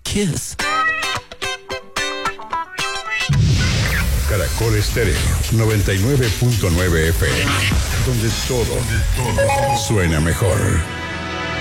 Kiss. Caracol Estéreo 99.9 FM, donde todo suena mejor.